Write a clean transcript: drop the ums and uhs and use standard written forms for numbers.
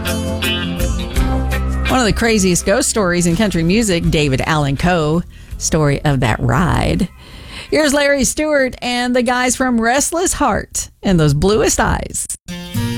One of the craziest ghost stories in country music, David Allan Coe, story of that ride. Here's Larry Stewart and the guys from Restless Heart and Those Bluest Eyes.